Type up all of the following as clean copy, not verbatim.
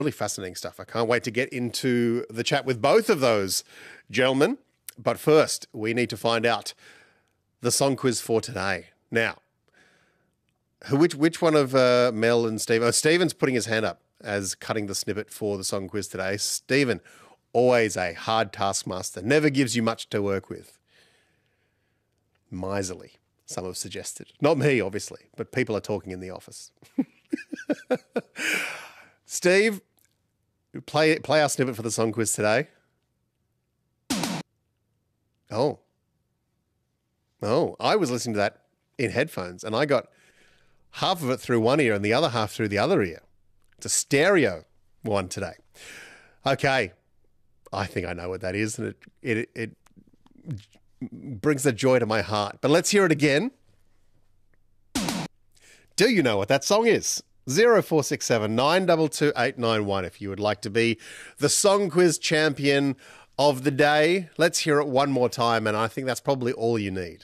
Really fascinating stuff. I can't wait to get into the chat with both of those gentlemen. But first, we need to find out the song quiz for today. Now, which one of Mel and Steve? Oh, Stephen's putting his hand up as cutting the snippet for the song quiz today. Stephen, always a hard taskmaster, never gives you much to work with. Miserly, some have suggested. Not me, obviously, but people are talking in the office. Steve, play our snippet for the song quiz today. Oh, I was listening to that in headphones and I got half of it through one ear and the other half through the other ear. It's a stereo one today. Okay, I think I know what that is, and it brings the joy to my heart. But let's hear it again. Do you know what that song is? 0467 922 891 if you would like to be the song quiz champion of the day. Let's hear it one more time, and I think that's probably all you need.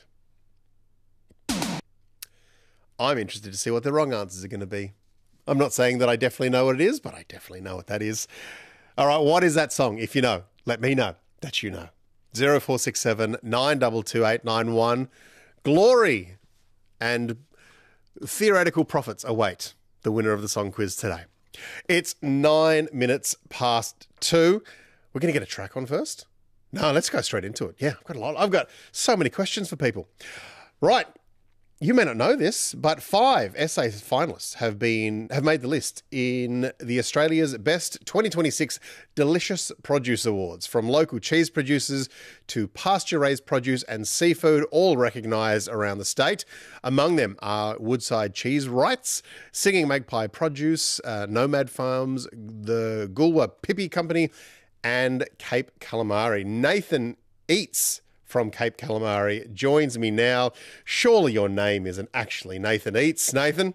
I'm interested to see what the wrong answers are going to be. I'm not saying that I definitely know what it is, but I definitely know what that is. All right, what is that song? If you know, let me know that you know. 0467 922 891. Glory and theoretical profits await the winner of the song quiz today. It's 9 minutes past 2. We're going to get a track on first. No, let's go straight into it. Yeah, I've got so many questions for people. Right. You may not know this, but 5 essay finalists have made the list in the Australia's Best 2026 Delicious Produce Awards, from local cheese producers to pasture-raised produce and seafood, all recognised around the state. Among them are Woodside Cheese Rights, Singing Magpie Produce, Nomad Farms, the Goolwa Pippi Company, and Cape Calamari. Nathan Eats from Cape Calamari joins me now. Surely your name isn't actually Nathan Eats, Nathan?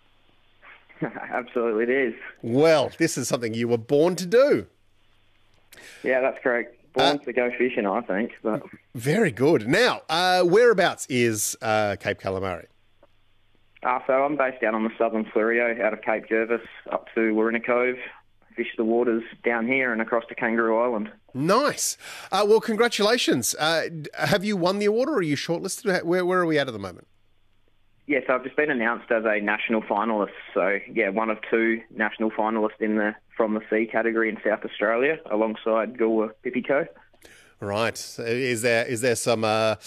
Absolutely it is. Well, this is something you were born to do. Yeah, that's correct. Born to go fishing, I think. But very good. Now, whereabouts is Cape Calamari? So I'm based down on the southern Fleurieu, out of Cape Jervis up to Warina Cove. Fish the waters down here and across to Kangaroo Island. Nice. Well, congratulations. Have you won the award, or are you shortlisted? Where are we at the moment? Yes, I've just been announced as a national finalist. So, yeah, one of 2 national finalists in the From the Sea category in South Australia, alongside Goolwa Pippi Co. Right. So is there some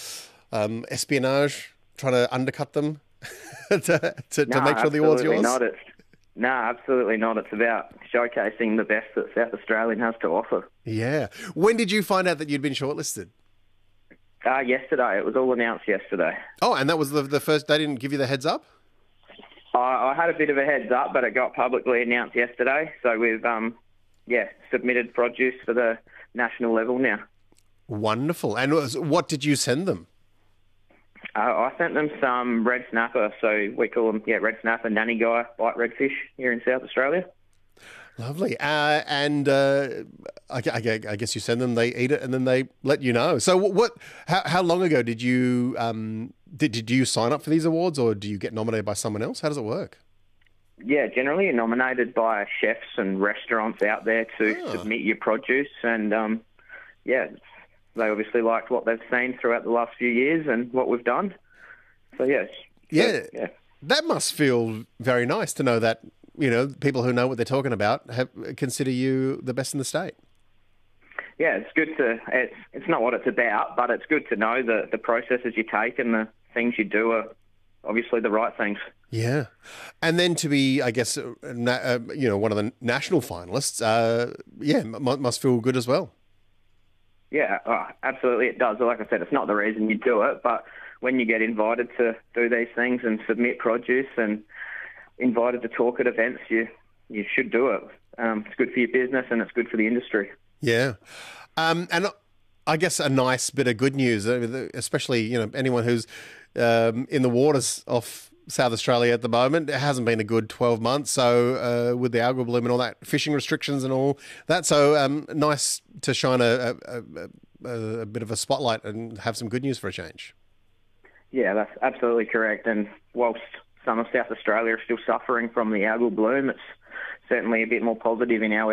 espionage trying to undercut them to make sure the award's yours? No, absolutely not. It's about showcasing the best that South Australian has to offer. Yeah. When did you find out that you'd been shortlisted? Yesterday. It was all announced yesterday. Oh, and that was the first... They didn't give you the heads up? I had a bit of a heads up, but it got publicly announced yesterday. So we've, submitted produce for the national level now. Wonderful. And what did you send them? I sent them some red snapper, so we call them red snapper, nanny guy, bite redfish here in South Australia. Lovely. And I guess you send them, they eat it, and then they let you know. So how long ago did you did you sign up for these awards, or do you get nominated by someone else? How does it work? Yeah, generally you're nominated by chefs and restaurants out there to submit your produce, and they obviously liked what they've seen throughout the last few years and what we've done. So, yes. Yeah. That must feel very nice to know that, people who know what they're talking about consider you the best in the state. Yeah, it's good to... It's not what it's about, but it's good to know that the processes you take and the things you do are obviously the right things. Yeah. And then to be, I guess, one of the national finalists, must feel good as well. Yeah, absolutely it does. Like I said, it's not the reason you do it, but when you get invited to do these things and submit produce and invited to talk at events, you should do it. It's good for your business and it's good for the industry. Yeah. And I guess a nice bit of good news, especially, anyone who's in the waters off South Australia at the moment. It hasn't been a good 12 months. So with the algal bloom and all that, fishing restrictions and all that. So nice to shine a bit of a spotlight and have some good news for a change. Yeah, that's absolutely correct. And whilst some of South Australia are still suffering from the algal bloom, it's certainly a bit more positive in our